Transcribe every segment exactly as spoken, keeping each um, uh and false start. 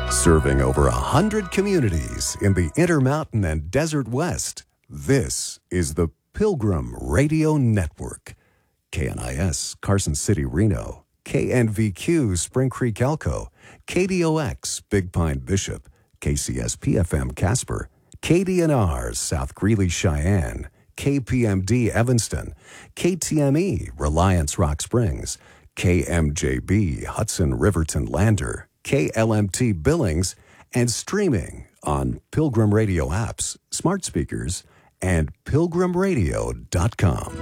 Serving over a hundred communities in the Intermountain and Desert West, this is the Pilgrim Radio Network. K N I S, Carson City, Reno. K N V Q, Spring Creek, Elko. K D O X, Big Pine, Bishop. K C S P F M, Casper. K D N R, South Greeley, Cheyenne. K P M D, Evanston. K T M E, Reliance, Rock Springs. K M J B, Hudson, Riverton, Lander. K L M T, Billings, and streaming on Pilgrim Radio apps, smart speakers, and pilgrim radio dot com.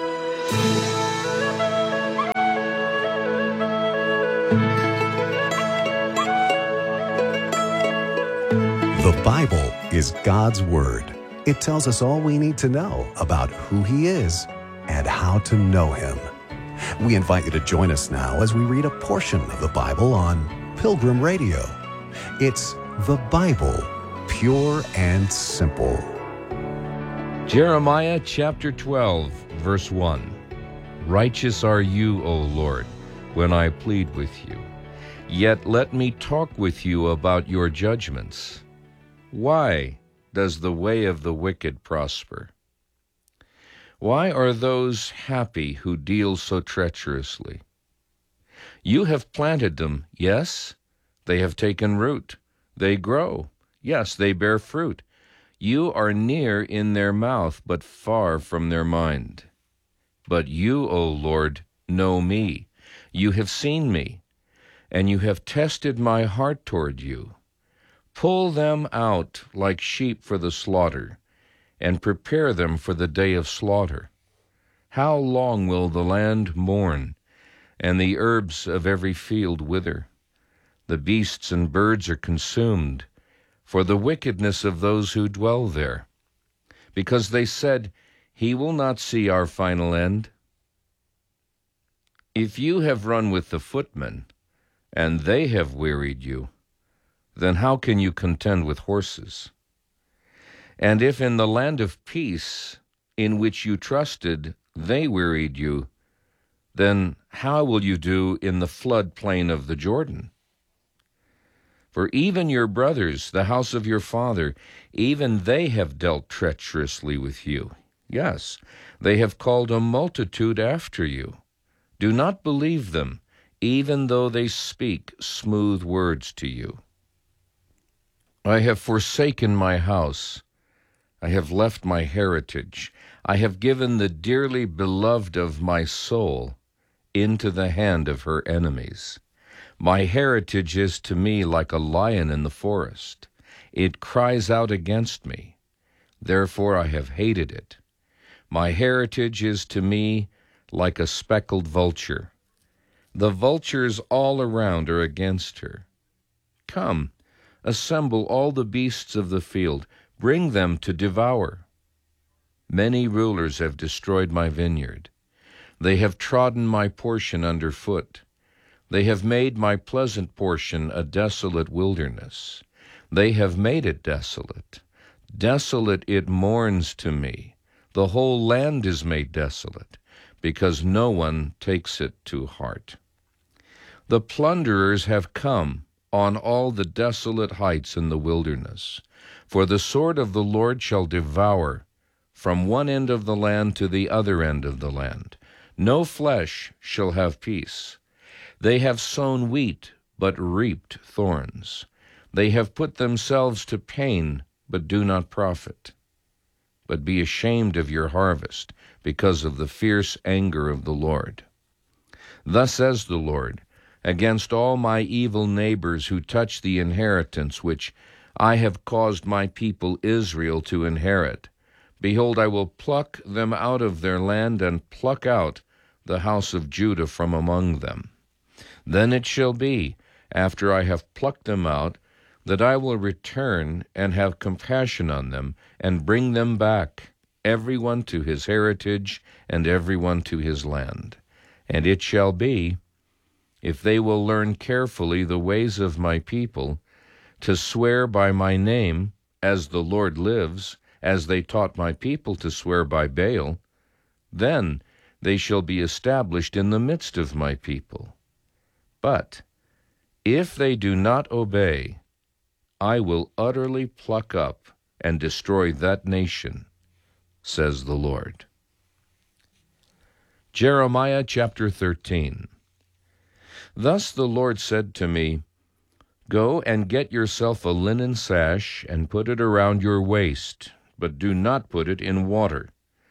The Bible is God's Word. It tells us all we need to know about who He is and how to know Him. We invite you to join us now as we read a portion of the Bible on Pilgrim Radio. It's the Bible, pure and simple. Jeremiah chapter twelve, verse one. Righteous are you, O Lord, when I plead with you. Yet let me talk with you about your judgments. Why does the way of the wicked prosper? Why are those happy who deal so treacherously? You have planted them, yes, they have taken root. They grow, yes, they bear fruit. You are near in their mouth, but far from their mind. But you, O Lord, know me. You have seen me, and you have tested my heart toward you. Pull them out like sheep for the slaughter, and prepare them for the day of slaughter. How long will the land mourn, and the herbs of every field wither? The beasts and birds are consumed for the wickedness of those who dwell there, because they said, He will not see our final end. If you have run with the footmen, and they have wearied you, then how can you contend with horses? And if in the land of peace, in which you trusted, they wearied you, then how will you do in the flood plain of the Jordan? For even your brothers, the house of your father, even they have dealt treacherously with you. Yes, they have called a multitude after you. Do not believe them, even though they speak smooth words to you. I have forsaken my house. I have left my heritage. I have given the dearly beloved of my soul into the hand of her enemies. My heritage is to me like a lion in the forest. It cries out against me. Therefore I have hated it. My heritage is to me like a speckled vulture. The vultures all around are against her. Come, assemble all the beasts of the field. Bring them to devour. Many rulers have destroyed my vineyard. They have trodden my portion underfoot. They have made my pleasant portion a desolate wilderness. They have made it desolate. Desolate it mourns to me. The whole land is made desolate, because no one takes it to heart. The plunderers have come on all the desolate heights in the wilderness. For the sword of the Lord shall devour from one end of the land to the other end of the land. No flesh shall have peace. They have sown wheat, but reaped thorns. They have put themselves to pain, but do not profit. But be ashamed of your harvest, because of the fierce anger of the Lord. Thus says the Lord, against all my evil neighbors who touch the inheritance which I have caused my people Israel to inherit. Behold, I will pluck them out of their land and pluck out the house of Judah from among them. Then it shall be, after I have plucked them out, that I will return and have compassion on them and bring them back, every one to his heritage and every one to his land. And it shall be, if they will learn carefully the ways of my people, to swear by my name, as the Lord lives, as they taught my people to swear by Baal, then they shall be established in the midst of my people. But if they do not obey, I will utterly pluck up and destroy that nation, says the Lord. Jeremiah chapter thirteen. Thus the Lord said to me, Go and get yourself a linen sash and put it around your waist, but do not put it in water.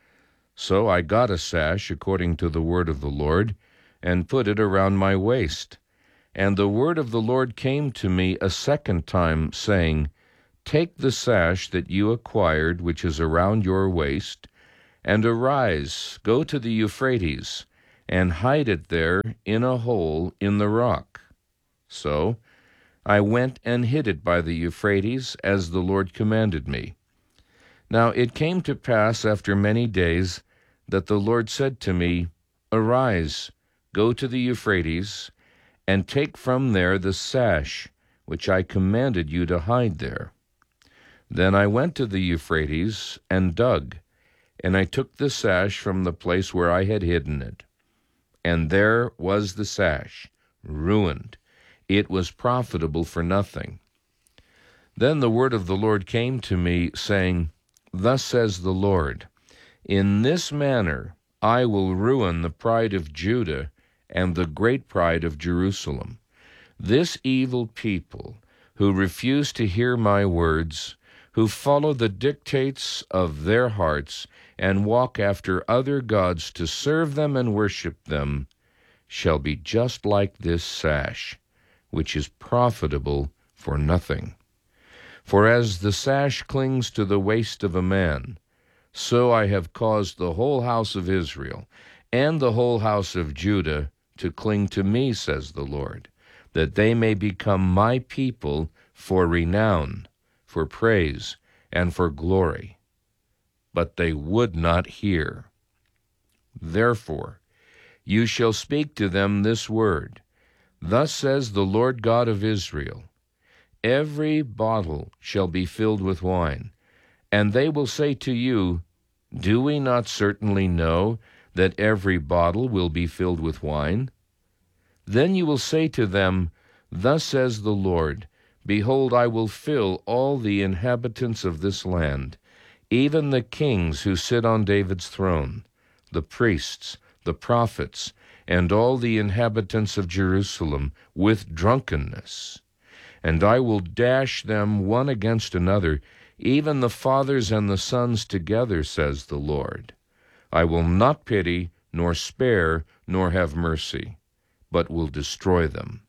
So I got a sash according to the word of the Lord, and put it around my waist. And the word of the Lord came to me a second time, saying, Take the sash that you acquired, which is around your waist, and arise, go to the Euphrates, and hide it there in a hole in the rock. So I went and hid it by the Euphrates, as the Lord commanded me. Now it came to pass after many days that the Lord said to me, Arise, go to the Euphrates, and take from there the sash which I commanded you to hide there. Then I went to the Euphrates and dug, and I took the sash from the place where I had hidden it. And there was the sash, ruined. It was profitable for nothing. Then the word of the Lord came to me, saying, Thus says the Lord, In this manner I will ruin the pride of Judah and the great pride of Jerusalem. This evil people, who refuse to hear my words, who follow the dictates of their hearts, and walk after other gods to serve them and worship them, shall be just like this sash, which is profitable for nothing. For as the sash clings to the waist of a man, so I have caused the whole house of Israel and the whole house of Judah to cling to me, says the Lord, that they may become my people for renown, for praise, and for glory. But they would not hear. Therefore, you shall speak to them this word, Thus says the Lord God of Israel, Every bottle shall be filled with wine, and they will say to you, Do we not certainly know that every bottle will be filled with wine? Then you will say to them, Thus says the Lord, Behold, I will fill all the inhabitants of this land, even the kings who sit on David's throne, the priests, the prophets, and all the inhabitants of Jerusalem, with drunkenness. And I will dash them one against another, even the fathers and the sons together, says the Lord. I will not pity, nor spare, nor have mercy, but will destroy them.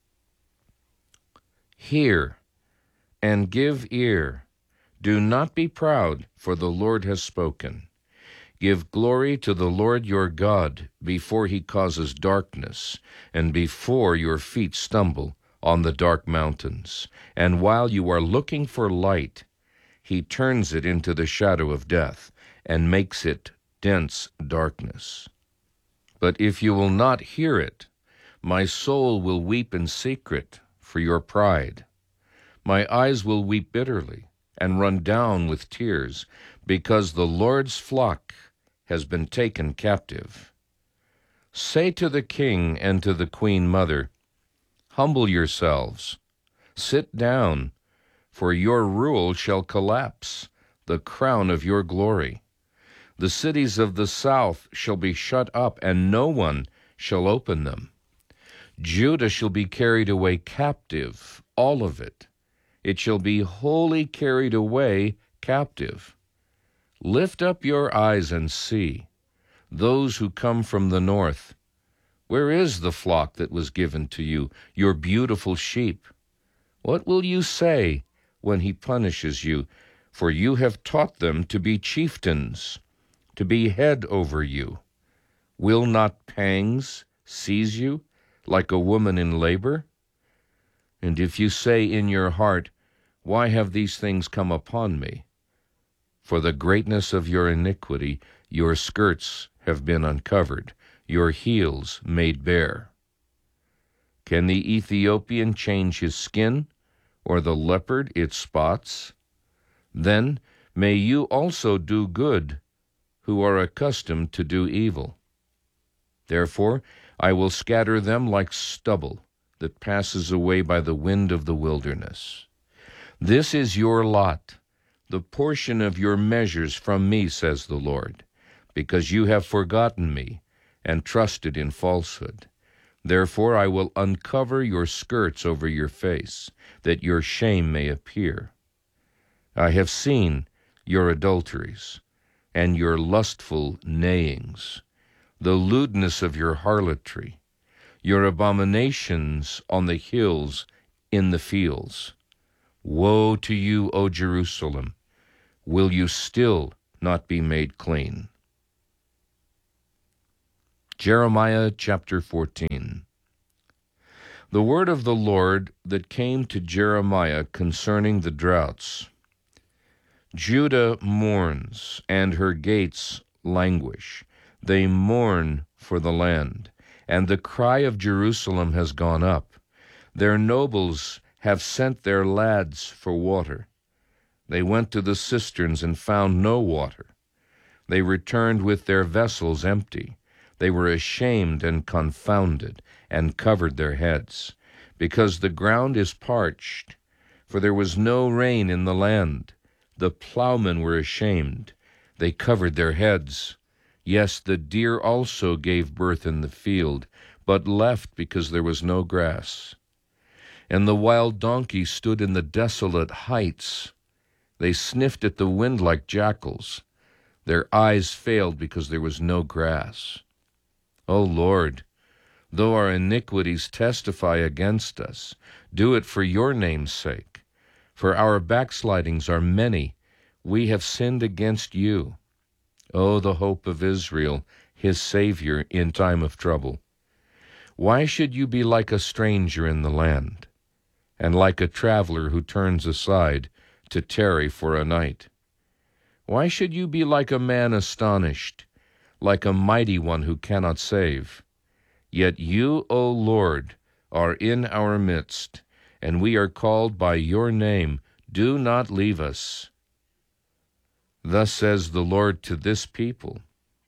Hear, and give ear. Do not be proud, for the Lord has spoken. Give glory to the Lord your God before he causes darkness, and before your feet stumble on the dark mountains. And while you are looking for light, he turns it into the shadow of death, and makes it dense darkness. But if you will not hear it, my soul will weep in secret for your pride. My eyes will weep bitterly and run down with tears, because the Lord's flock has been taken captive. Say to the king and to the queen mother, Humble yourselves, sit down, for your rule shall collapse, the crown of your glory. The cities of the south shall be shut up, and no one shall open them. Judah shall be carried away captive, all of it. It shall be wholly carried away captive. Lift up your eyes and see, those who come from the north. Where is the flock that was given to you, your beautiful sheep? What will you say when he punishes you? For you have taught them to be chieftains, to be head over you. Will not pangs seize you like a woman in labor? And if you say in your heart, Why have these things come upon me? For the greatness of your iniquity, your skirts have been uncovered, your heels made bare. Can the Ethiopian change his skin, or the leopard its spots? Then may you also do good, who are accustomed to do evil. Therefore I will scatter them like stubble that passes away by the wind of the wilderness. This is your lot, the portion of your measures from me, says the Lord, because you have forgotten me and trusted in falsehood. Therefore I will uncover your skirts over your face, that your shame may appear. I have seen your adulteries and your lustful neighings, the lewdness of your harlotry, your abominations on the hills in the fields. Woe to you, O Jerusalem! Will you still not be made clean? Jeremiah chapter fourteen. The word of the Lord that came to Jeremiah concerning the droughts. Judah mourns, and her gates languish. They mourn for the land, and the cry of Jerusalem has gone up. Their nobles have sent their lads for water. They went to the cisterns and found no water. They returned with their vessels empty. They were ashamed and confounded, and covered their heads, because the ground is parched, for there was no rain in the land. The plowmen were ashamed. They covered their heads. Yes, the deer also gave birth in the field, but left because there was no grass. And the wild donkey stood in the desolate heights. They sniffed at the wind like jackals. Their eyes failed because there was no grass. O Lord, though our iniquities testify against us, do it for your name's sake. For our backslidings are many. We have sinned against you. O the hope of Israel, his Savior in time of trouble. Why should you be like a stranger in the land, and like a traveler who turns aside to tarry for a night? Why should you be like a man astonished, like a mighty one who cannot save? Yet you, O Lord, are in our midst, and we are called by your name. Do not leave us. Thus says the Lord to this people.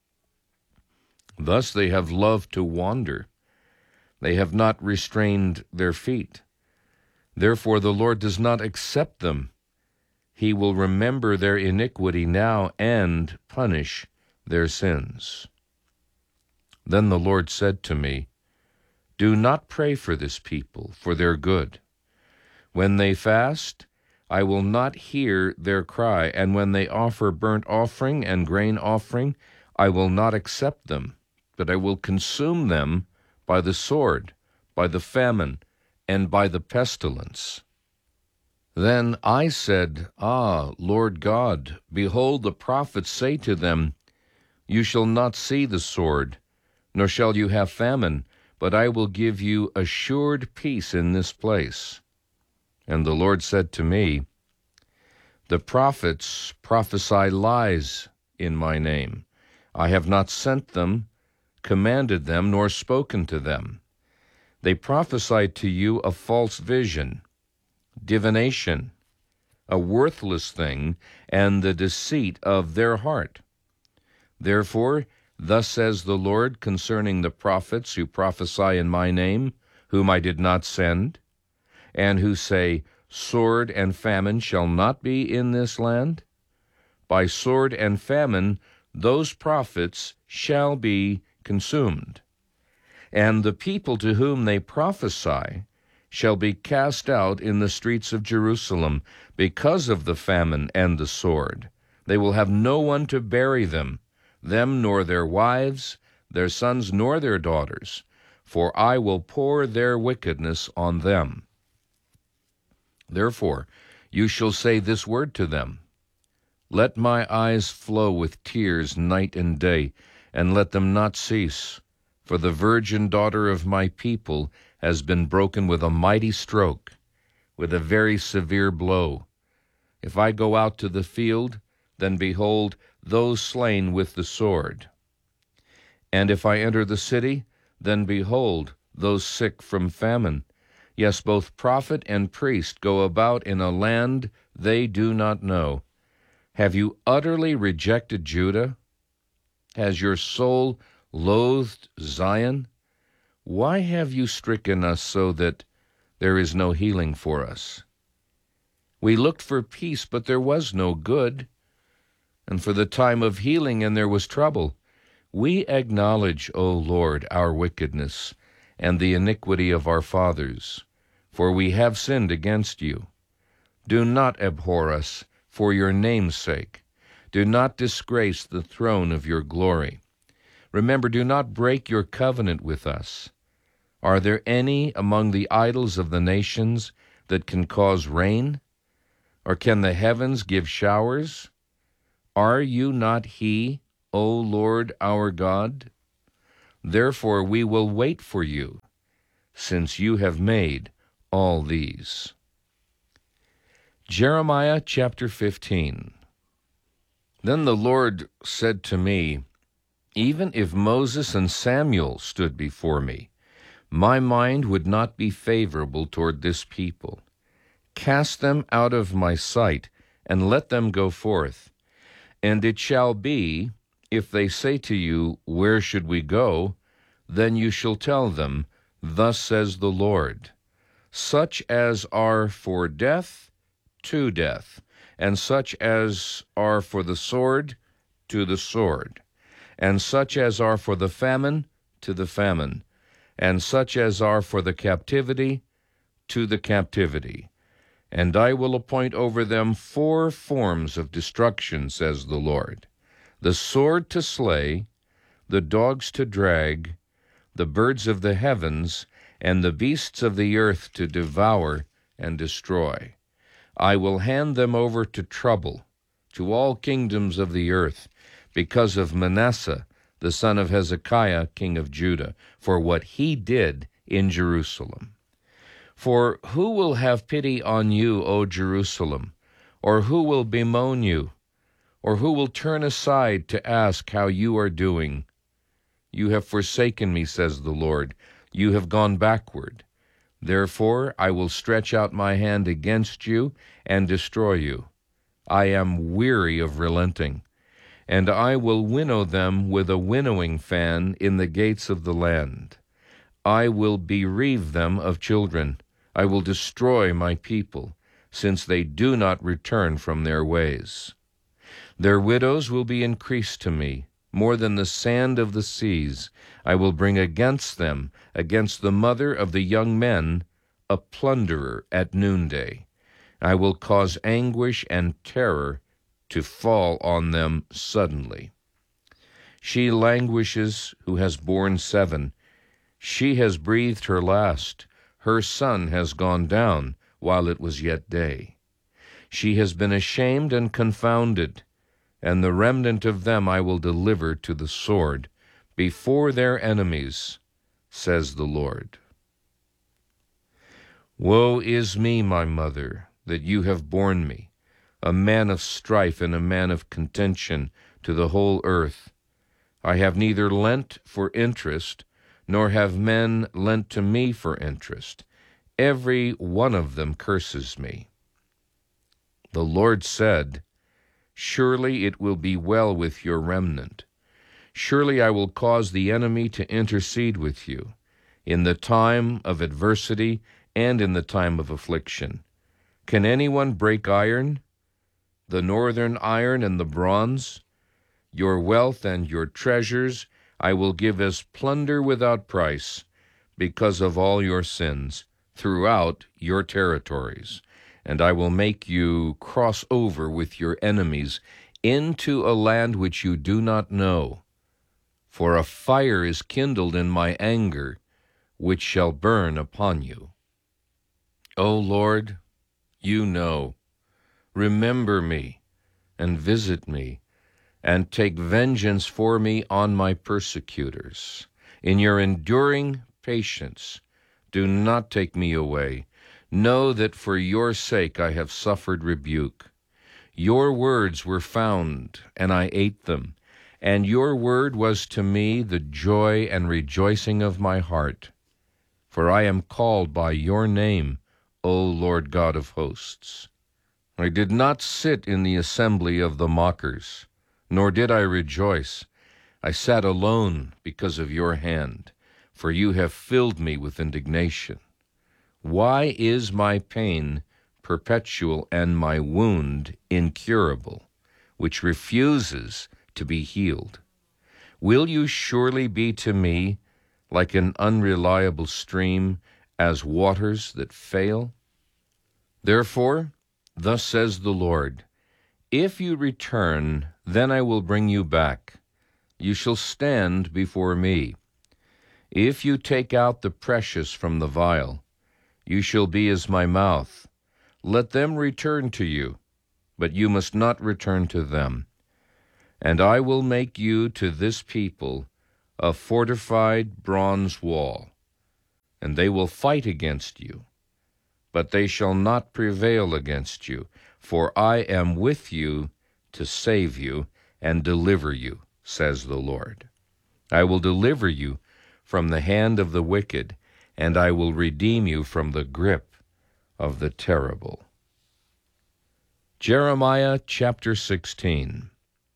Thus they have loved to wander. They have not restrained their feet. Therefore the Lord does not accept them. He will remember their iniquity now and punish their sins. Then the Lord said to me, do not pray for this people, for their good. When they fast, I will not hear their cry, and when they offer burnt offering and grain offering, I will not accept them, but I will consume them by the sword, by the famine, and by the pestilence. Then I said, Ah, Lord God, behold, the prophets say to them, you shall not see the sword, nor shall you have famine, but I will give you assured peace in this place. And the Lord said to me, the prophets prophesy lies in my name. I have not sent them, commanded them, nor spoken to them. They prophesy to you a false vision, divination, a worthless thing, and the deceit of their heart. Therefore, thus says the Lord concerning the prophets who prophesy in my name, whom I did not send, and who say, sword and famine shall not be in this land. By sword and famine those prophets shall be consumed. And the people to whom they prophesy shall be cast out in the streets of Jerusalem because of the famine and the sword. They will have no one to bury them, them nor their wives, their sons nor their daughters, for I will pour their wickedness on them. Therefore you shall say this word to them, let my eyes flow with tears night and day, and let them not cease. For the virgin daughter of my people has been broken with a mighty stroke, with a very severe blow. If I go out to the field, then behold, those slain with the sword. And if I enter the city, then behold, those sick from famine. Yes, both prophet and priest go about in a land they do not know. Have you utterly rejected Judah? Has your soul loathed Zion? Why have you stricken us so that there is no healing for us? We looked for peace, but there was no good, and for the time of healing, and there was trouble. We acknowledge, O Lord, our wickedness and the iniquity of our fathers, for we have sinned against you. Do not abhor us for your name's sake. Do not disgrace the throne of your glory. Remember, do not break your covenant with us. Are there any among the idols of the nations that can cause rain? Or can the heavens give showers? Are you not he, O Lord our God? Therefore we will wait for you, since you have made all these. Jeremiah chapter fifteen. Then the Lord said to me, even if Moses and Samuel stood before me, my mind would not be favorable toward this people. Cast them out of my sight, and let them go forth. And it shall be, if they say to you, where should we go? Then you shall tell them, thus says the Lord, such as are for death, to death, and such as are for the sword, to the sword, and such as are for the famine, to the famine, and such as are for the captivity, to the captivity. And I will appoint over them four forms of destruction, says the Lord, the sword to slay, the dogs to drag, the birds of the heavens, and the beasts of the earth to devour and destroy. I will hand them over to trouble, to all kingdoms of the earth, because of Manasseh, the son of Hezekiah, king of Judah, for what he did in Jerusalem. For who will have pity on you, O Jerusalem? Or who will bemoan you? Or who will turn aside to ask how you are doing? You have forsaken me, says the Lord. You have gone backward. Therefore I will stretch out my hand against you and destroy you. I am weary of relenting, and I will winnow them with a winnowing fan in the gates of the land. I will bereave them of children. I will destroy my people, since they do not return from their ways. Their widows will be increased to me, more than the sand of the seas. I will bring against them, against the mother of the young men, a plunderer at noonday. I will cause anguish and terror to fall on them suddenly. She languishes who has borne seven. She has breathed her last. Her son has gone down while it was yet day. She has been ashamed and confounded, and the remnant of them I will deliver to the sword before their enemies, says the Lord. Woe is me, my mother, that you have borne me, a man of strife and a man of contention to the whole earth. I have neither lent for interest, nor have men lent to me for interest. Every one of them curses me. The Lord said, surely it will be well with your remnant. Surely I will cause the enemy to intercede with you in the time of adversity and in the time of affliction. Can anyone break iron, the northern iron and the bronze? Your wealth and your treasures I will give as plunder without price, because of all your sins throughout your territories. And I will make you cross over with your enemies into a land which you do not know. For a fire is kindled in my anger, which shall burn upon you. O Lord, you know. Remember me, and visit me, and take vengeance for me on my persecutors. In your enduring patience, do not take me away. Know that for your sake I have suffered rebuke. Your words were found, and I ate them, and your word was to me the joy and rejoicing of my heart. For I am called by your name, O Lord God of hosts. I did not sit in the assembly of the mockers, nor did I rejoice. I sat alone because of your hand, for you have filled me with indignation. Why is my pain perpetual and my wound incurable, which refuses to be healed? Will you surely be to me like an unreliable stream, as waters that fail? Therefore, thus says the Lord, if you return, then I will bring you back. You shall stand before me. If you take out the precious from the vial, you shall be as my mouth. Let them return to you, but you must not return to them. And I will make you to this people a fortified bronze wall, and they will fight against you, but they shall not prevail against you, for I am with you to save you and deliver you, says the Lord. I will deliver you from the hand of the wicked, and I will redeem you from the grip of the terrible. Jeremiah chapter sixteen.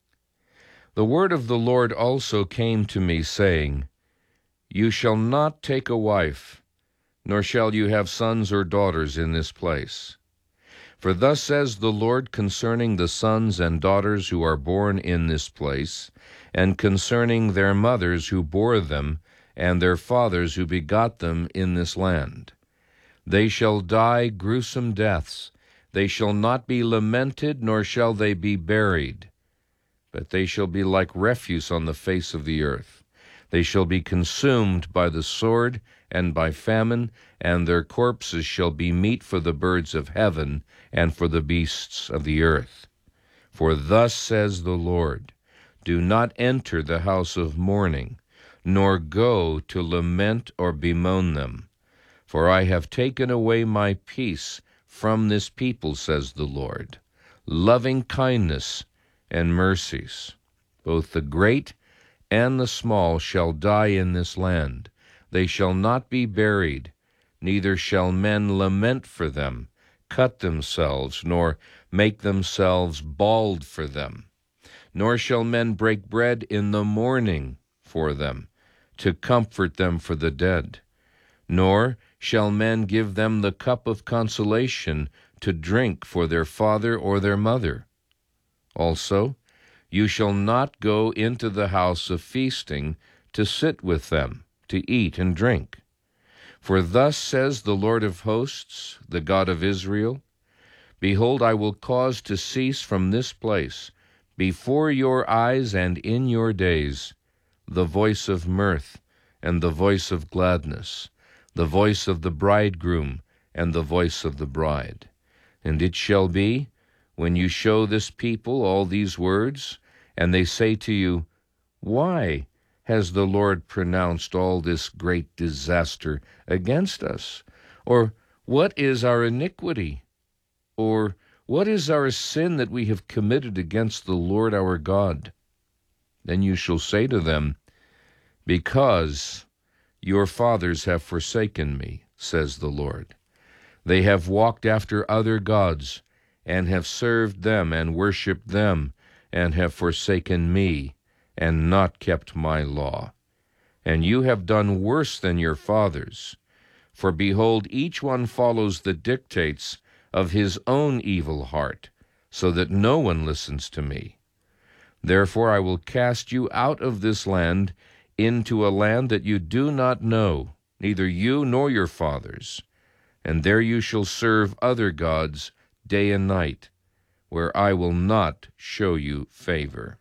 The word of the Lord also came to me, saying, You shall not take a wife, nor shall you have sons or daughters in this place. For thus says the Lord concerning the sons and daughters who are born in this place, and concerning their mothers who bore them, and their fathers who begot them in this land. They shall die gruesome deaths. They shall not be lamented, nor shall they be buried. But they shall be like refuse on the face of the earth. They shall be consumed by the sword and by famine, and their corpses shall be meat for the birds of heaven and for the beasts of the earth. For thus says the Lord, Do not enter the house of mourning, nor go to lament or bemoan them. For I have taken away my peace from this people, says the Lord, loving kindness and mercies. Both the great and the small shall die in this land. They shall not be buried, neither shall men lament for them, cut themselves, nor make themselves bald for them. Nor shall men break bread in the morning for them, to comfort them for the dead. Nor shall men give them the cup of consolation to drink for their father or their mother. Also, you shall not go into the house of feasting to sit with them, to eat and drink. For thus says the Lord of hosts, the God of Israel, Behold, I will cause to cease from this place, before your eyes and in your days, the voice of mirth and the voice of gladness, the voice of the bridegroom and the voice of the bride. And it shall be, when you show this people all these words, and they say to you, Why has the Lord pronounced all this great disaster against us? Or what is our iniquity? Or what is our sin that we have committed against the Lord our God? Then you shall say to them, Because your fathers have forsaken me, says the Lord. They have walked after other gods, and have served them and worshipped them, and have forsaken me, and not kept my law. And you have done worse than your fathers. For behold, each one follows the dictates of his own evil heart, so that no one listens to me. Therefore I will cast you out of this land into a land that you do not know, neither you nor your fathers. And there you shall serve other gods day and night, where I will not show you favor.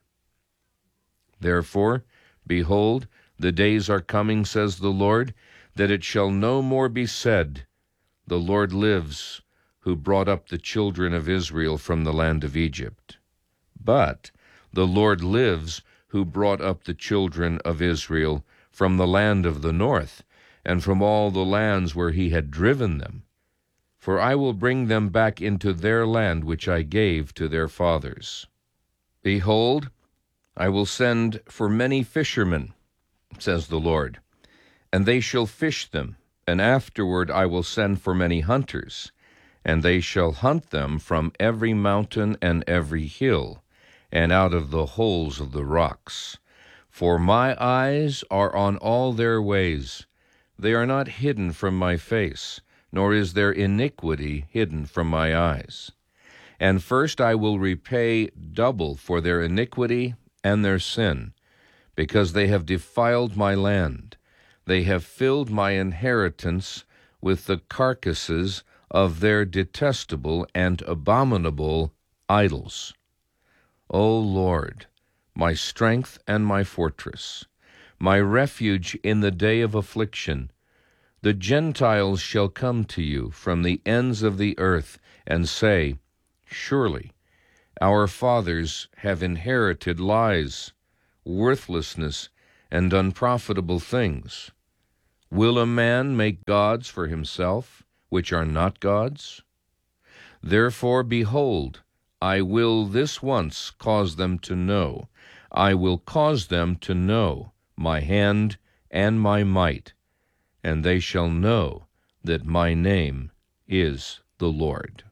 Therefore, behold, the days are coming, says the Lord, that it shall no more be said, The Lord lives, who brought up the children of Israel from the land of Egypt. But the Lord lives, who brought up the children of Israel from the land of the north, and from all the lands where he had driven them. For I will bring them back into their land which I gave to their fathers. Behold, I will send for many fishermen, says the Lord, and they shall fish them, and afterward I will send for many hunters, and they shall hunt them from every mountain and every hill, and out of the holes of the rocks. For my eyes are on all their ways. They are not hidden from my face, nor is their iniquity hidden from my eyes. And first I will repay double for their iniquity and their sin, because they have defiled my land. They have filled my inheritance with the carcasses of their detestable and abominable idols. O Lord, my strength and my fortress, my refuge in the day of affliction, the Gentiles shall come to you from the ends of the earth and say, Surely our fathers have inherited lies, worthlessness, and unprofitable things. Will a man make gods for himself, which are not gods? Therefore, behold, I will this once cause them to know, I will cause them to know my hand and my might, and they shall know that my name is the Lord.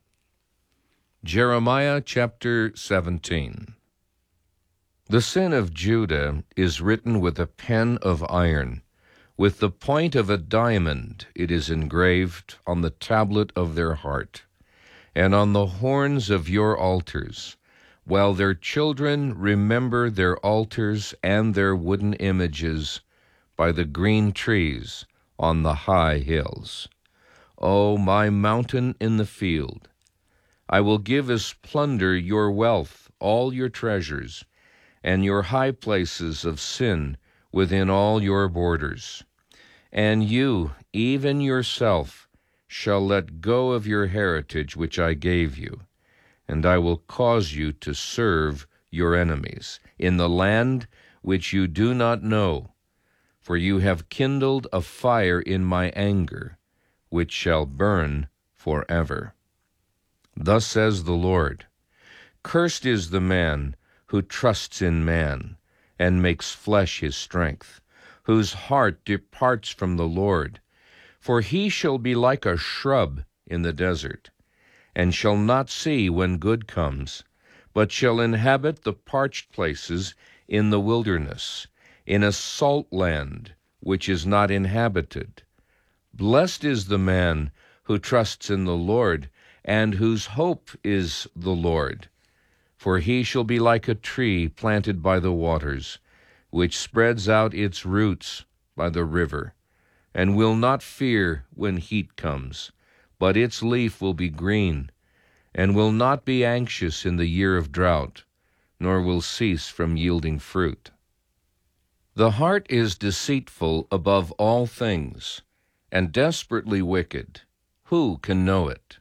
Jeremiah chapter seventeen. The sin of Judah is written with a pen of iron. With the point of a diamond it is engraved on the tablet of their heart, and on the horns of your altars, while their children remember their altars and their wooden images by the green trees on the high hills. O my mountain in the field, I will give as plunder your wealth, all your treasures, and your high places of sin within all your borders. And you, even yourself, shall let go of your heritage which I gave you, and I will cause you to serve your enemies in the land which you do not know, for you have kindled a fire in my anger, which shall burn forever. Thus says the Lord, Cursed is the man who trusts in man, and makes flesh his strength, whose heart departs from the Lord. For he shall be like a shrub in the desert, and shall not see when good comes, but shall inhabit the parched places in the wilderness, in a salt land which is not inhabited. Blessed is the man who trusts in the Lord, and whose hope is the Lord. For he shall be like a tree planted by the waters, which spreads out its roots by the river, and will not fear when heat comes, but its leaf will be green, and will not be anxious in the year of drought, nor will cease from yielding fruit. The heart is deceitful above all things, and desperately wicked. Who can know it?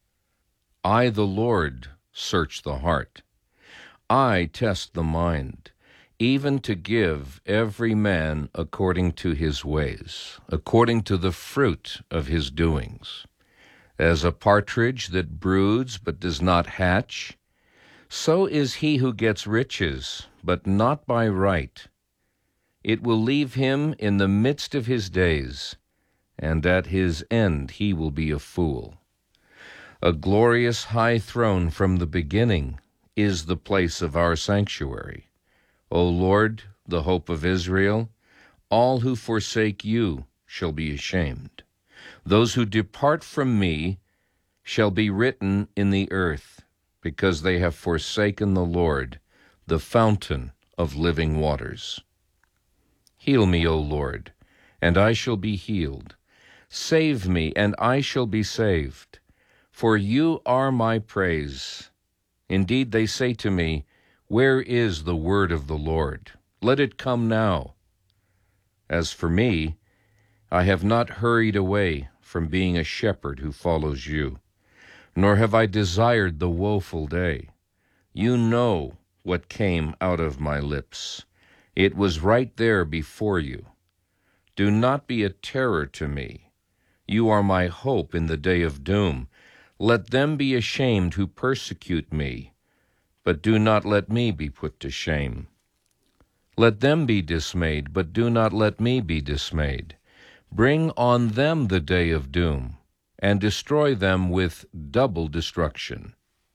I, the Lord, search the heart. I test the mind, even to give every man according to his ways, according to the fruit of his doings. As a partridge that broods but does not hatch, so is he who gets riches, but not by right. It will leave him in the midst of his days, and at his end he will be a fool. A glorious high throne from the beginning is the place of our sanctuary. O Lord, the hope of Israel, all who forsake you shall be ashamed. Those who depart from me shall be written in the earth, because they have forsaken the Lord, the fountain of living waters. Heal me, O Lord, and I shall be healed. Save me, and I shall be saved. For you are my praise. Indeed, they say to me, Where is the word of the Lord? Let it come now. As for me, I have not hurried away from being a shepherd who follows you, nor have I desired the woeful day. You know what came out of my lips. It was right there before you. Do not be a terror to me. You are my hope in the day of doom. Let them be ashamed who persecute me, but do not let me be put to shame. Let them be dismayed, but do not let me be dismayed. Bring on them the day of doom, and destroy them with double destruction.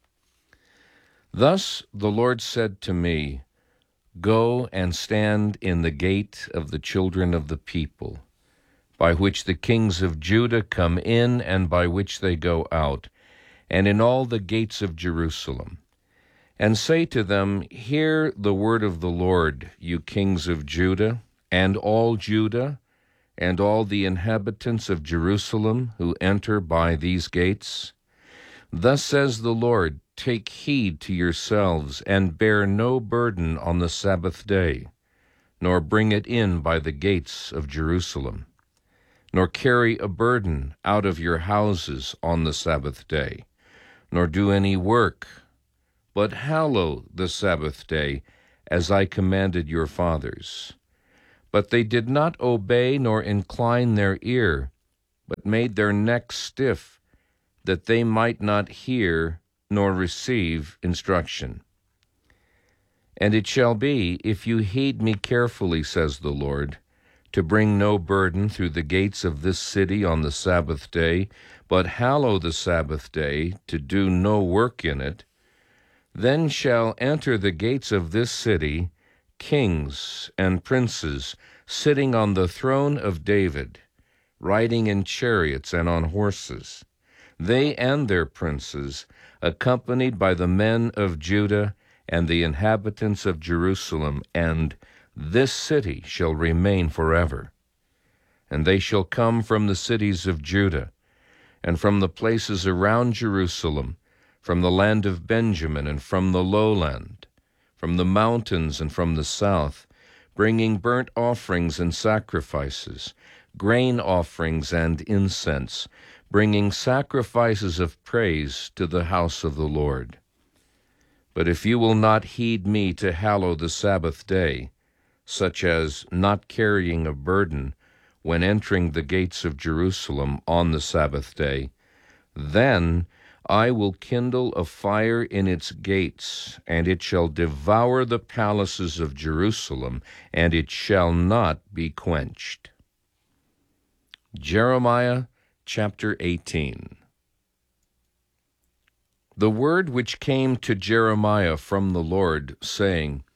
Thus the Lord said to me, Go and stand in the gate of the children of the people, by which the kings of Judah come in and by which they go out, and in all the gates of Jerusalem. And say to them, Hear the word of the Lord, you kings of Judah, and all Judah, and all the inhabitants of Jerusalem who enter by these gates. Thus says the Lord, Take heed to yourselves, and bear no burden on the Sabbath day, nor bring it in by the gates of Jerusalem, nor carry a burden out of your houses on the Sabbath day, nor do any work, but hallow the Sabbath day, as I commanded your fathers. But they did not obey nor incline their ear, but made their necks stiff, that they might not hear nor receive instruction. And it shall be, if you heed me carefully, says the Lord, to bring no burden through the gates of this city on the Sabbath day, but hallow the Sabbath day, to do no work in it, then shall enter the gates of this city kings and princes sitting on the throne of David, riding in chariots and on horses, they and their princes, accompanied by the men of Judah and the inhabitants of Jerusalem, and this city shall remain forever. And they shall come from the cities of Judah, and from the places around Jerusalem, from the land of Benjamin and from the lowland, from the mountains and from the south, bringing burnt offerings and sacrifices, grain offerings and incense, bringing sacrifices of praise to the house of the Lord. But if you will not heed me to hallow the Sabbath day, such as not carrying a burden when entering the gates of Jerusalem on the Sabbath day, then I will kindle a fire in its gates, and it shall devour the palaces of Jerusalem, and it shall not be quenched. Jeremiah chapter eighteen. The word which came to Jeremiah from the Lord, saying,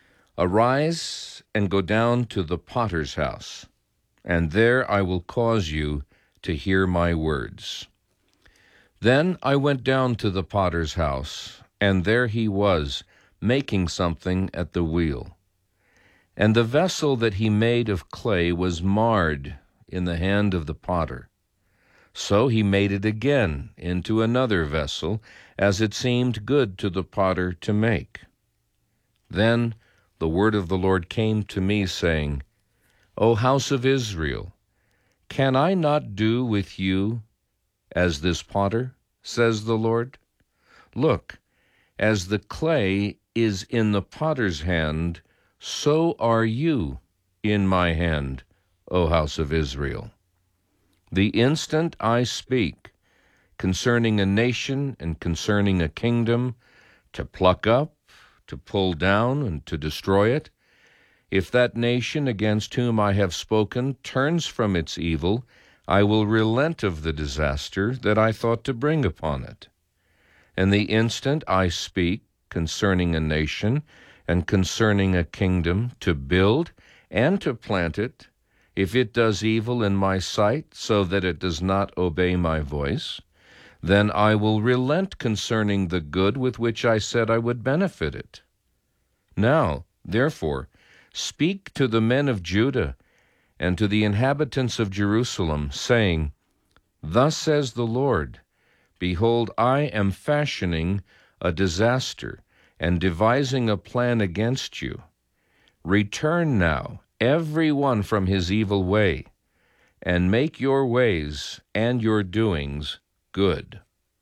Arise and go down to the potter's house, and there I will cause you to hear my words. Then I went down to the potter's house, and there he was, making something at the wheel. And the vessel that he made of clay was marred in the hand of the potter. So he made it again into another vessel, as it seemed good to the potter to make. Then the word of the Lord came to me, saying, O house of Israel, can I not do with you as this potter, says the Lord? Look, as the clay is in the potter's hand, so are you in my hand, O house of Israel. The instant I speak concerning a nation and concerning a kingdom, to pluck up, to pull down, and to destroy it, if that nation against whom I have spoken turns from its evil, I will relent of the disaster that I thought to bring upon it. And the instant I speak concerning a nation and concerning a kingdom, to build and to plant it, if it does evil in my sight, so that it does not obey my voice, then I will relent concerning the good with which I said I would benefit it. Now, therefore, speak to the men of Judah and to the inhabitants of Jerusalem, saying, Thus says the Lord, Behold, I am fashioning a disaster and devising a plan against you. Return now, every one from his evil way, and make your ways and your doings good.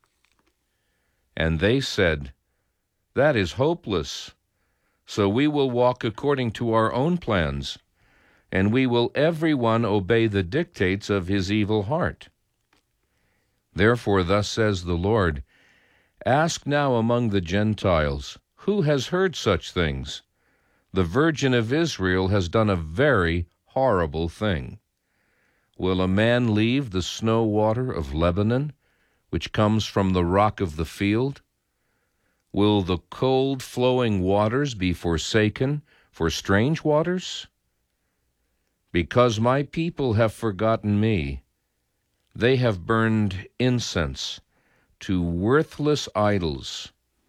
And they said, That is hopeless. So we will walk according to our own plans, and we will every one obey the dictates of his evil heart. Therefore thus says the Lord, Ask now among the Gentiles, who has heard such things? The Virgin of Israel has done a very horrible thing. Will a man leave the snow water of Lebanon, which comes from the rock of the field? Will the cold flowing waters be forsaken for strange waters? Because my people have forgotten me, they have burned incense to worthless idols,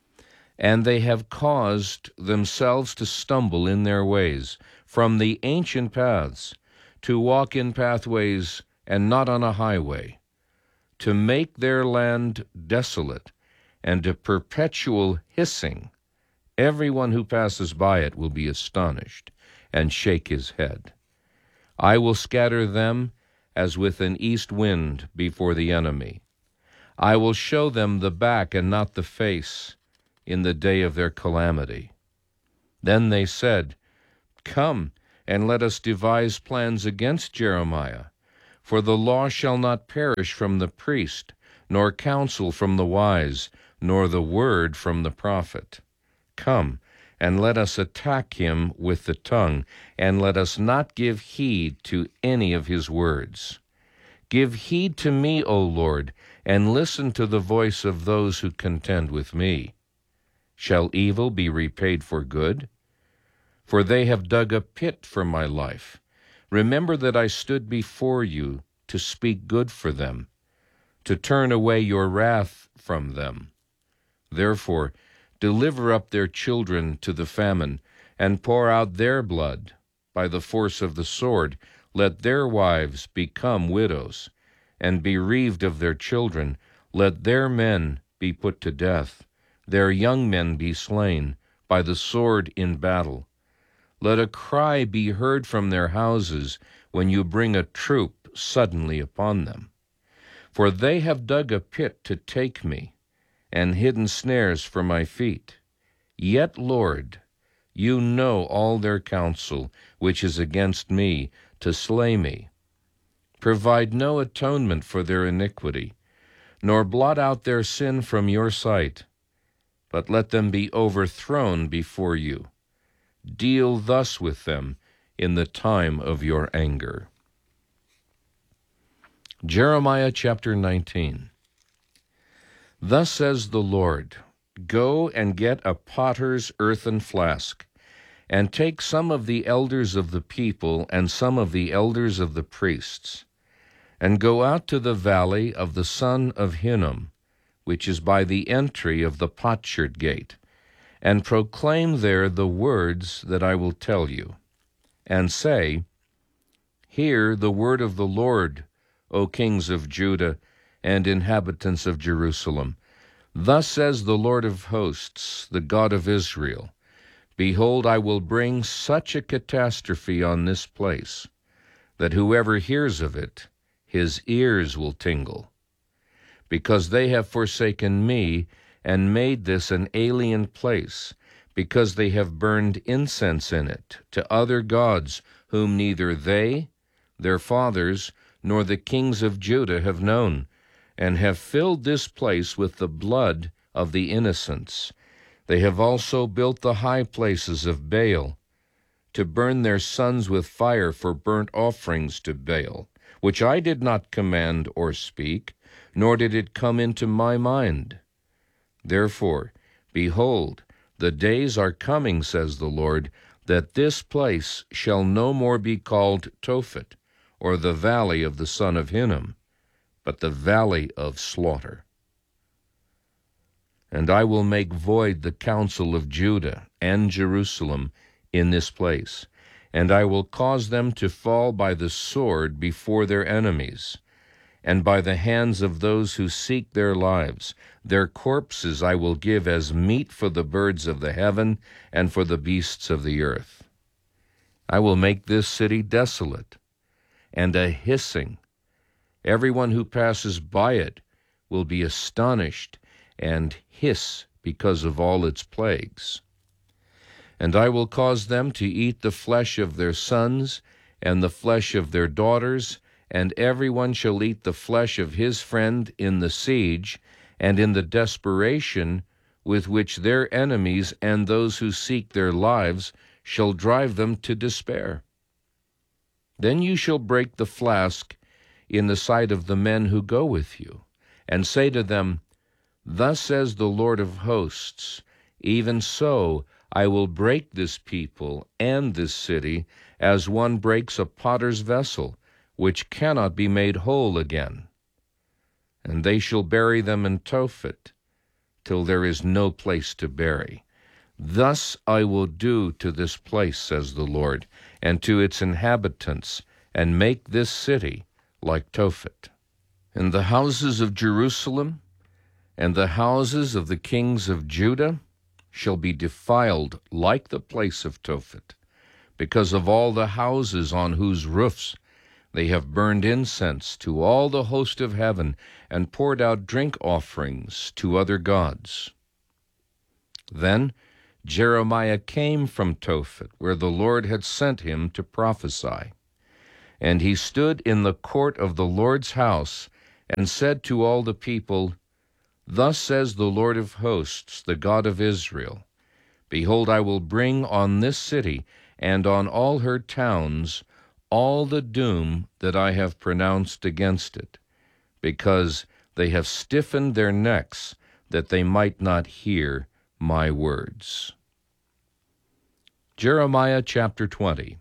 and they have caused themselves to stumble in their ways from the ancient paths, to walk in pathways and not on a highway, to make their land desolate and a perpetual hissing. Everyone who passes by it will be astonished and shake his head. I will scatter them as with an east wind before the enemy. I will show them the back and not the face in the day of their calamity. Then they said, Come, and let us devise plans against Jeremiah. For the law shall not perish from the priest, nor counsel from the wise, nor the word from the prophet. Come, and let us attack him with the tongue, and let us not give heed to any of his words. Give heed to me, O Lord, and listen to the voice of those who contend with me. Shall evil be repaid for good? For they have dug a pit for my life. Remember that I stood before you to speak good for them, to turn away your wrath from them. Therefore, deliver up their children to the famine, and pour out their blood by the force of the sword. Let their wives become widows, and bereaved of their children. Let their men be put to death, their young men be slain by the sword in battle. Let a cry be heard from their houses when you bring a troop suddenly upon them. For they have dug a pit to take me, and hidden snares for my feet. Yet, Lord, you know all their counsel, which is against me, to slay me. Provide no atonement for their iniquity, nor blot out their sin from your sight, but let them be overthrown before you. Deal thus with them in the time of your anger. Jeremiah chapter nineteen. Thus says the Lord, Go and get a potter's earthen flask, and take some of the elders of the people and some of the elders of the priests, and go out to the valley of the son of Hinnom, which is by the entry of the potsherd gate, and proclaim there the words that I will tell you, and say, Hear the word of the Lord, O kings of Judah and inhabitants of Jerusalem. Thus says the Lord of hosts, the God of Israel, Behold, I will bring such a catastrophe on this place, that whoever hears of it, his ears will tingle. Because they have forsaken me, and made this an alien place, because they have burned incense in it to other gods, whom neither they, their fathers, nor the kings of Judah have known, and have filled this place with the blood of the innocents. They have also built the high places of Baal, to burn their sons with fire for burnt offerings to Baal, which I did not command or speak, nor did it come into my mind. Therefore, behold, the days are coming, says the Lord, that this place shall no more be called Tophet, or the valley of the son of Hinnom, but the valley of slaughter. And I will make void the counsel of Judah and Jerusalem in this place, and I will cause them to fall by the sword before their enemies, and by the hands of those who seek their lives. Their corpses I will give as meat for the birds of the heaven and for the beasts of the earth. I will make this city desolate and a hissing. Everyone who passes by it will be astonished and hiss because of all its plagues. And I will cause them to eat the flesh of their sons and the flesh of their daughters, and everyone shall eat the flesh of his friend in the siege and in the desperation with which their enemies and those who seek their lives shall drive them to despair. Then you shall break the flask in the sight of the men who go with you, and say to them, Thus says the Lord of hosts, Even so I will break this people and this city as one breaks a potter's vessel, which cannot be made whole again. And they shall bury them in Tophet, till there is no place to bury. Thus I will do to this place, says the Lord, and to its inhabitants, and make this city like Tophet. And the houses of Jerusalem and the houses of the kings of Judah shall be defiled like the place of Tophet, because of all the houses on whose roofs they have burned incense to all the host of heaven, and poured out drink offerings to other gods. Then Jeremiah came from Tophet, where the Lord had sent him to prophesy. And he stood in the court of the Lord's house, and said to all the people, Thus says the Lord of hosts, the God of Israel, Behold, I will bring on this city and on all her towns all the doom that I have pronounced against it, because they have stiffened their necks, that they might not hear my words. Jeremiah chapter twenty.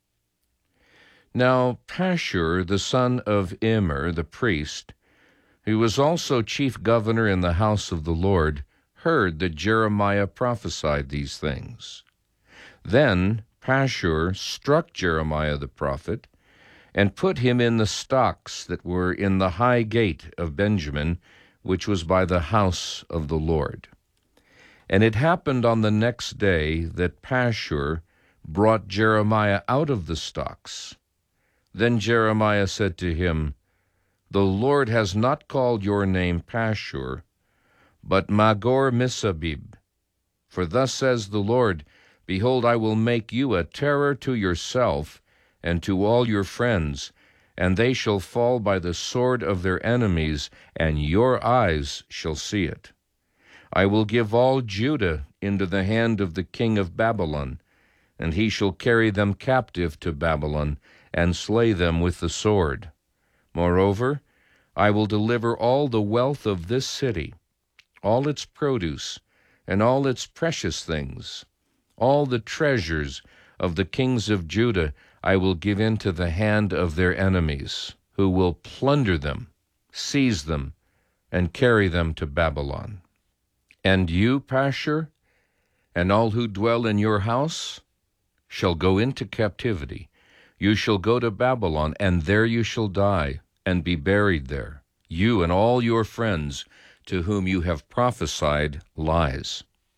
Now Pashur, the son of Immer, the priest, who was also chief governor in the house of the Lord, heard that Jeremiah prophesied these things. Then Pashur struck Jeremiah the prophet, and put him in the stocks that were in the high gate of Benjamin, which was by the house of the Lord. And it happened on the next day that Pashur brought Jeremiah out of the stocks. Then Jeremiah said to him, The Lord has not called your name Pashur, but Magor-Missabib. For thus says the Lord, Behold, I will make you a terror to yourself and to all your friends, and they shall fall by the sword of their enemies, and your eyes shall see it. I will give all Judah into the hand of the king of Babylon, and he shall carry them captive to Babylon, and slay them with the sword. Moreover, I will deliver all the wealth of this city, all its produce, and all its precious things. All the treasures of the kings of Judah I will give into the hand of their enemies, who will plunder them, seize them, and carry them to Babylon. And you, Pashur, and all who dwell in your house, shall go into captivity. You shall go to Babylon, and there you shall die, and be buried there, you and all your friends to whom you have prophesied lies.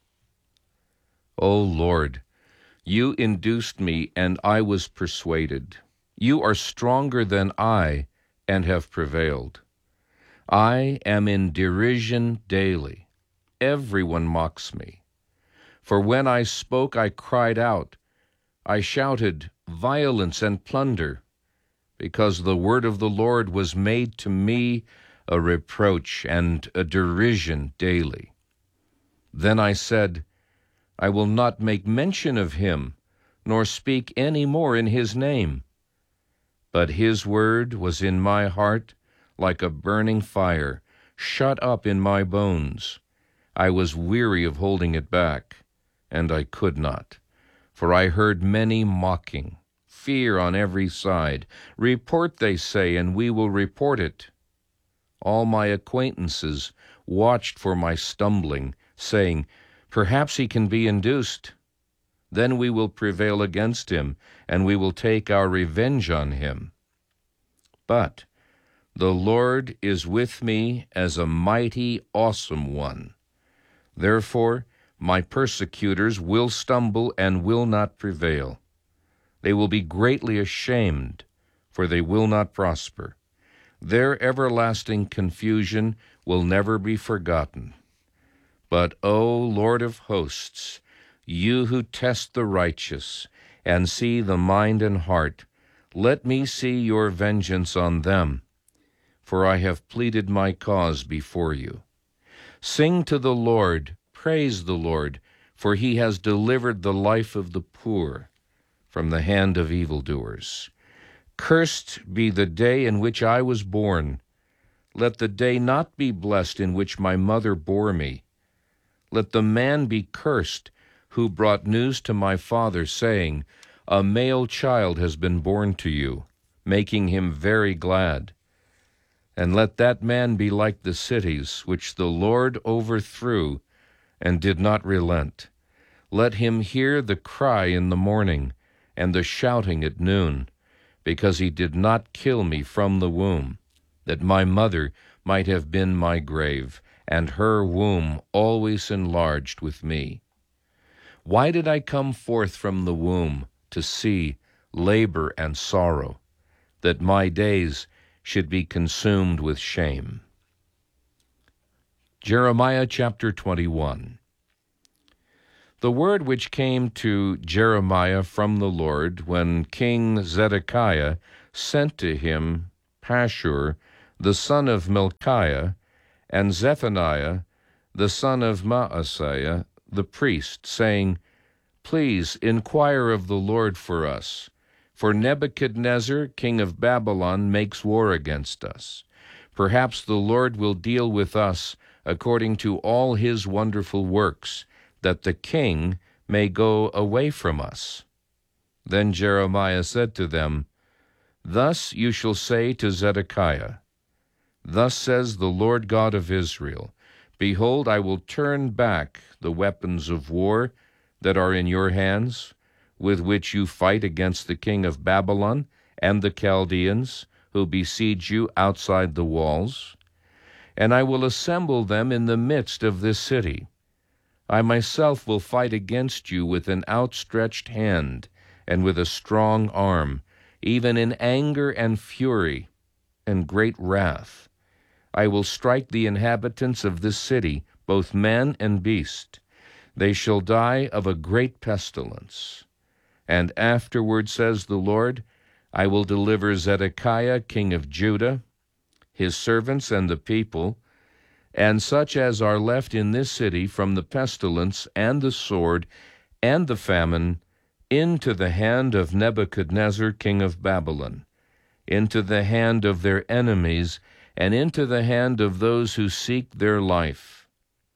O Lord, you induced me, and I was persuaded. You are stronger than I, and have prevailed. I am in derision daily. Everyone mocks me. For when I spoke, I cried out. I shouted, violence and plunder, because the word of the Lord was made to me a reproach and a derision daily. Then I said, I will not make mention of him, nor speak any more in his name. But his word was in my heart like a burning fire, shut up in my bones. I was weary of holding it back, and I could not. For I heard many mocking, fear on every side. Report, they say, and we will report it. All my acquaintances watched for my stumbling, saying, Perhaps he can be induced. Then we will prevail against him, and we will take our revenge on him. But the Lord is with me as a mighty, awesome one. Therefore, my persecutors will stumble and will not prevail. They will be greatly ashamed, for they will not prosper. Their everlasting confusion will never be forgotten. But, O Lord of hosts, you who test the righteous and see the mind and heart, let me see your vengeance on them, for I have pleaded my cause before you. Sing to the Lord, praise the Lord, for he has delivered the life of the poor from the hand of evildoers. Cursed be the day in which I was born. Let the day not be blessed in which my mother bore me. Let the man be cursed who brought news to my father, saying, A male child has been born to you, making him very glad. And let that man be like the cities which the Lord overthrew and did not relent. Let him hear the cry in the morning and the shouting at noon, because he did not kill me from the womb, that my mother might have been my grave, and her womb always enlarged with me. Why did I come forth from the womb to see labor and sorrow, that my days should be consumed with shame? Jeremiah chapter twenty-one. The word which came to Jeremiah from the Lord when King Zedekiah sent to him Pashur, the son of Milchiah, and Zephaniah, the son of Maaseiah, the priest, saying, Please inquire of the Lord for us, for Nebuchadnezzar, king of Babylon, makes war against us. Perhaps the Lord will deal with us according to all his wonderful works, that the king may go away from us. Then Jeremiah said to them, Thus you shall say to Zedekiah, Thus says the Lord God of Israel, Behold, I will turn back the weapons of war that are in your hands, with which you fight against the king of Babylon and the Chaldeans, who besiege you outside the walls, and I will assemble them in the midst of this city. I myself will fight against you with an outstretched hand and with a strong arm, even in anger and fury and great wrath. I will strike the inhabitants of this city, both man and beast. They shall die of a great pestilence. And afterward, says the Lord, I will deliver Zedekiah, king of Judah, his servants and the people, and such as are left in this city from the pestilence and the sword and the famine, into the hand of Nebuchadnezzar, king of Babylon, into the hand of their enemies, and into the hand of those who seek their life.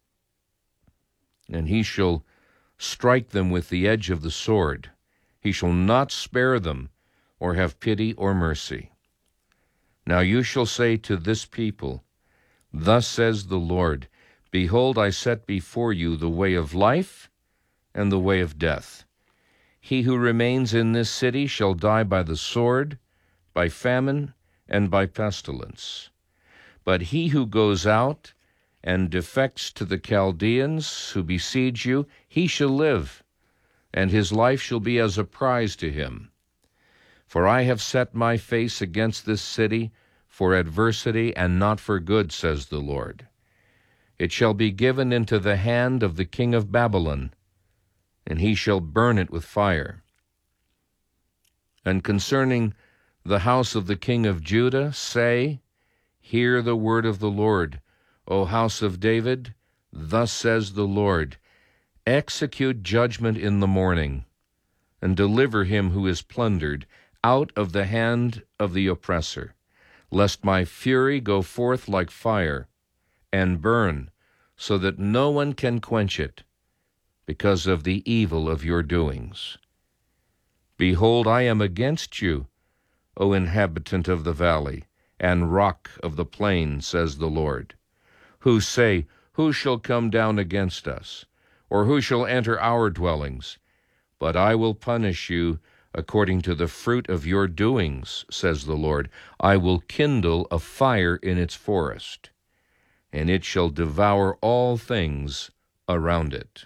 And he shall strike them with the edge of the sword. He shall not spare them, or have pity or mercy. Now you shall say to this people, Thus says the Lord, Behold, I set before you the way of life and the way of death. He who remains in this city shall die by the sword, by famine, and by pestilence. But he who goes out and defects to the Chaldeans who besiege you, he shall live, and his life shall be as a prize to him. For I have set my face against this city for adversity and not for good, says the Lord. It shall be given into the hand of the king of Babylon, and he shall burn it with fire. And concerning the house of the king of Judah, say, Hear the word of the Lord, O house of David, thus says the Lord, Execute judgment in the morning, and deliver him who is plundered out of the hand of the oppressor, lest my fury go forth like fire, and burn, so that no one can quench it, because of the evil of your doings. Behold, I am against you, O inhabitant of the valley, and rock of the plain, says the Lord, who say, Who shall come down against us, or who shall enter our dwellings? But I will punish you according to the fruit of your doings, says the Lord. I will kindle a fire in its forest, and it shall devour all things around it.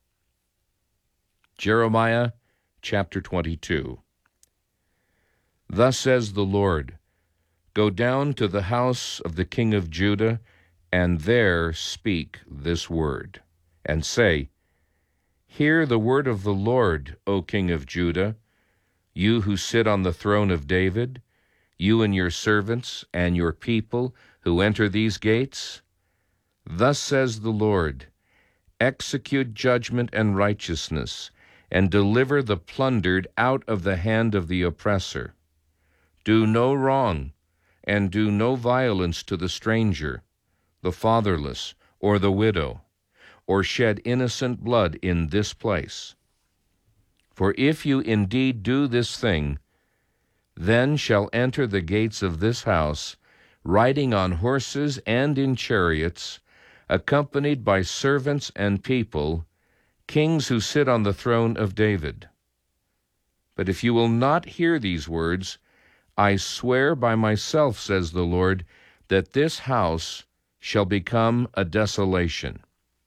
Jeremiah chapter twenty-two. Thus says the Lord, Go down to the house of the king of Judah, and there speak this word, and say, Hear the word of the Lord, O king of Judah, you who sit on the throne of David, you and your servants and your people who enter these gates. Thus says the Lord, Execute judgment and righteousness, and deliver the plundered out of the hand of the oppressor. Do no wrong, and do no violence to the stranger, the fatherless, or the widow, or shed innocent blood in this place. For if you indeed do this thing, then shall enter the gates of this house, riding on horses and in chariots, accompanied by servants and people, kings who sit on the throne of David. But if you will not hear these words, I swear by myself, says the Lord, that this house shall become a desolation.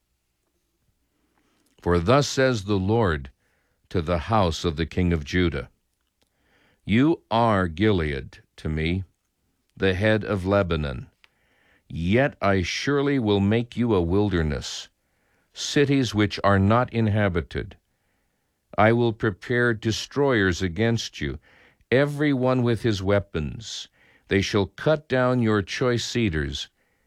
For thus says the Lord to the house of the king of Judah, You are Gilead to me, the head of Lebanon. Yet I surely will make you a wilderness, cities which are not inhabited. I will prepare destroyers against you, every one with his weapons. They shall cut down your choice cedars